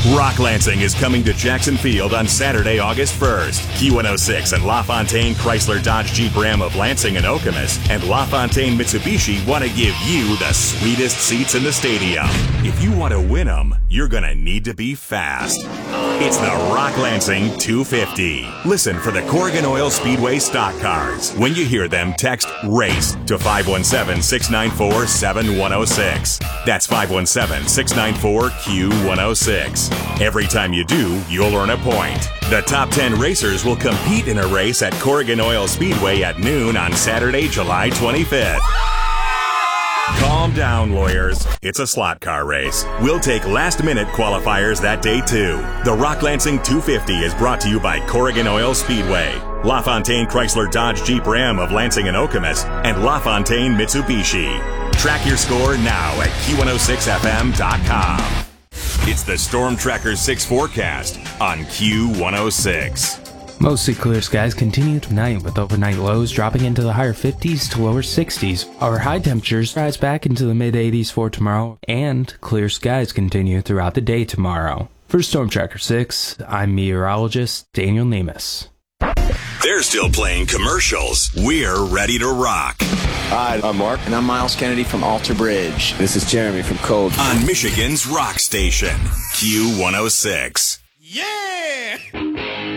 Rock Lansing is coming to Jackson Field on Saturday, August 1st. Q106 and LaFontaine Chrysler Dodge Jeep Ram of Lansing and Okemos and LaFontaine Mitsubishi want to give you the sweetest seats in the stadium. If you want to win them, you're going to need to be fast. It's the Rock Lansing 250. Listen for the Corrigan Oil Speedway stock cars. When you hear them, text RACE to 517-694-7106. That's 517-694-Q106. Every time you do, you'll earn a point. The top 10 racers will compete in a race at Corrigan Oil Speedway at noon on Saturday, July 25th. Calm down, lawyers. It's a slot car race. We'll take last-minute qualifiers that day, too. The Rock Lansing 250 is brought to you by Corrigan Oil Speedway, LaFontaine Chrysler Dodge Jeep Ram of Lansing and Okemos, and LaFontaine Mitsubishi. Track your score now at Q106FM.com. It's the Storm Tracker 6 forecast on Q106. Mostly clear skies continue tonight with overnight lows dropping into the higher 50s to lower 60s. Our high temperatures rise back into the mid 80s for tomorrow, and clear skies continue throughout the day tomorrow. For Storm Tracker 6, I'm meteorologist Daniel Nemes. They're still playing commercials. We're ready to rock. Hi, I'm Mark. And I'm Miles Kennedy from Alter Bridge. This is Jeremy from Cold. On Michigan's rock station, Q106. Yeah!